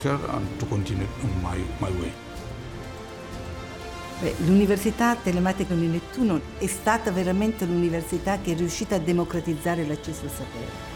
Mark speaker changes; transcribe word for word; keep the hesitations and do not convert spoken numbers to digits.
Speaker 1: and to continue on my, my way.
Speaker 2: Beh, l'Università Telematica di Nettuno è stata veramente l'università che è riuscita a democratizzare l'accesso al sapere.